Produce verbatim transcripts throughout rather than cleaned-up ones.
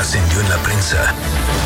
trascendió en la prensa.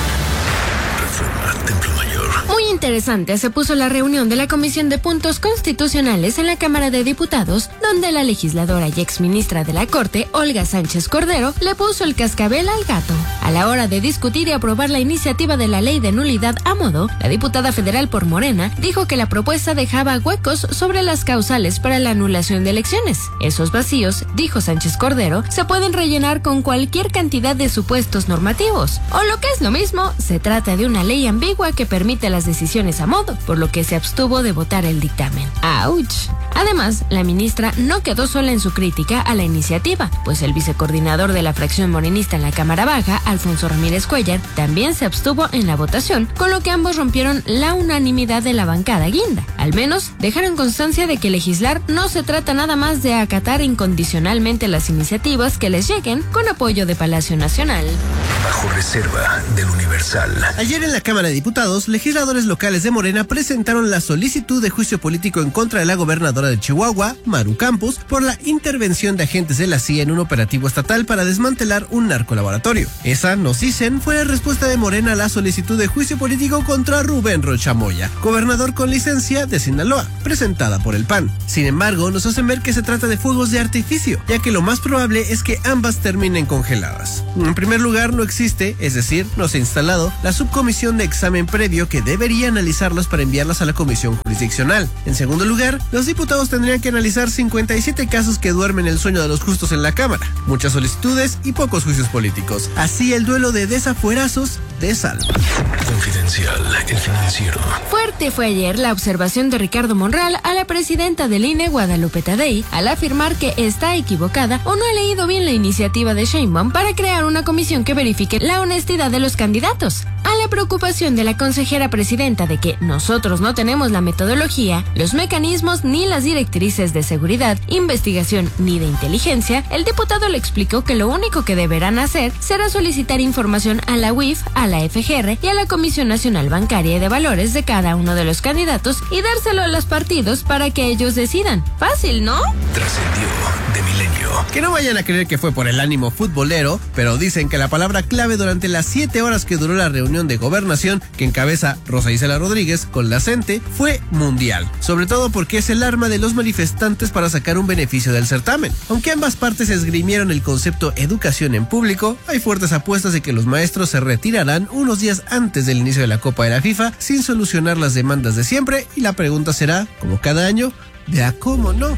Reforma, Templo Mayor. Muy interesante se puso la reunión de la Comisión de Puntos Constitucionales en la Cámara de Diputados, donde la legisladora y exministra de la Corte, Olga Sánchez Cordero, le puso el cascabel al gato. A la hora de discutir y aprobar la iniciativa de la ley de nulidad a modo, la diputada federal por Morena dijo que la propuesta dejaba huecos sobre las causales para la anulación de elecciones. Esos vacíos, dijo Sánchez Cordero, se pueden rellenar con cualquier cantidad de supuestos normativos. O lo que es lo mismo, se trata de una ley ambigua que permite las decisiones a modo, por lo que se abstuvo de votar el dictamen. ¡Auch! Además, la ministra no quedó sola en su crítica a la iniciativa, pues el vicecoordinador de la fracción morenista en la Cámara Baja, Alfonso Ramírez Cuellar, también se abstuvo en la votación, con lo que ambos rompieron la unanimidad de la bancada guinda. Al menos, dejaron constancia de que legislar no se trata nada más de acatar incondicionalmente las iniciativas que les lleguen con apoyo de Palacio Nacional. Bajo reserva del Universal. Ayer en la Cámara de Diputados, legisladores locales de Morena presentaron la solicitud de juicio político en contra de la gobernadora de Chihuahua, Maru Campos, por la intervención de agentes de la C I A en un operativo estatal para desmantelar un narcolaboratorio. Esa, nos dicen, fue la respuesta de Morena a la solicitud de juicio político contra Rubén Rocha Moya, gobernador con licencia de Sinaloa, presentada por el P A N. Sin embargo, nos hacen ver que se trata de fuegos de artificio, ya que lo más probable es que ambas terminen congeladas. En primer lugar, no existe, es decir, no se ha instalado, la subcomisión de examen previo que debería analizarlas para enviarlas a la comisión jurisdiccional. En segundo lugar, los diputados tendrían que analizar cincuenta y siete casos que duermen el sueño de los justos en la Cámara, muchas solicitudes y pocos juicios políticos. Así el duelo de desafuerazos de sal. Confidencial, el financiero. Fuerte fue ayer la observación de Ricardo Monreal a la presidenta del I N E, Guadalupe Tadei, al afirmar que está equivocada o no ha leído bien la iniciativa de Sheinbaum para crear una comisión que verifique la honestidad de los candidatos. A la preocupación de la consejera presidenta de que nosotros no tenemos la metodología, los mecanismos ni las directrices de seguridad, investigación ni de inteligencia, el diputado le explicó que lo único que deberán hacer será solicitar información a la U I F, a la F G R y a la Comisión Nacional Bancaria y de Valores de cada uno de los candidatos y dárselo a los partidos para que ellos decidan. Fácil, ¿no? Trascendió de milenio. Que no vayan a creer que fue por el ánimo futbolero, pero dicen que la palabra clave durante las siete horas que duró la reunión de gobernación que encabeza Rosa Isela Rodríguez con la CENTE fue mundial, sobre todo porque es el arma de los manifestantes para sacar un beneficio del certamen. Aunque ambas partes esgrimieron el concepto educación en público, hay fuertes apuestas de que los maestros se retirarán unos días antes del inicio de la Copa de la FIFA sin solucionar las demandas de siempre, y la pregunta será, como cada año, de a cómo no.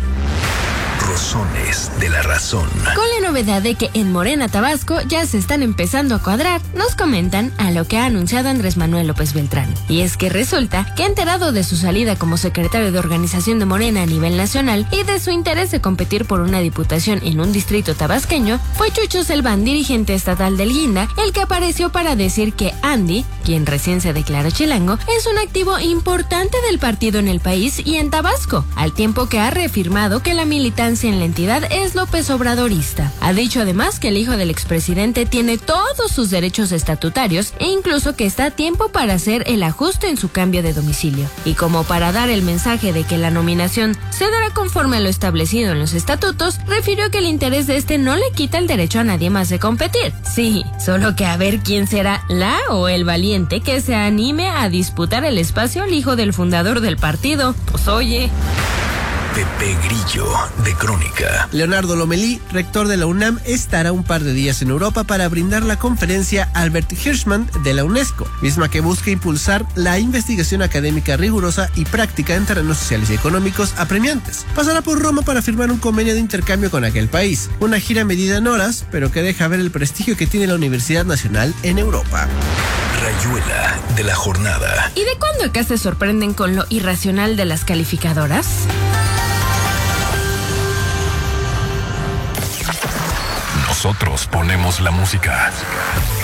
Rosones de la razón. Con la novedad de que en Morena, Tabasco, ya se están empezando a cuadrar, nos comentan a lo que ha anunciado Andrés Manuel López Beltrán. Y es que resulta que, enterado de su salida como secretario de organización de Morena a nivel nacional y de su interés de competir por una diputación en un distrito tabasqueño, fue Chucho Selván, dirigente estatal del Guinda, el que apareció para decir que Andy, quien recién se declaró chilango, es un activo importante del partido en el país y en Tabasco, al tiempo que ha reafirmado que la militancia en la entidad es López Obradorista. Ha dicho además que el hijo del expresidente tiene todos sus derechos estatutarios e incluso que está a tiempo para hacer el ajuste en su cambio de domicilio. Y como para dar el mensaje de que la nominación se dará conforme a lo establecido en los estatutos, refirió que el interés de este no le quita el derecho a nadie más de competir. Sí, solo que a ver quién será la o el valiente que se anime a disputar el espacio al hijo del fundador del partido. Pues oye... Pepe Grillo, de Crónica. Leonardo Lomelí, rector de la UNAM, estará un par de días en Europa para brindar la conferencia Albert Hirschman de la UNESCO, misma que busca impulsar la investigación académica rigurosa y práctica en terrenos sociales y económicos apremiantes. Pasará por Roma para firmar un convenio de intercambio con aquel país, una gira medida en horas, pero que deja ver el prestigio que tiene la Universidad Nacional en Europa. Rayuela de la jornada. ¿Y de cuándo acá se sorprenden con lo irracional de las calificadoras? Nosotros ponemos la música.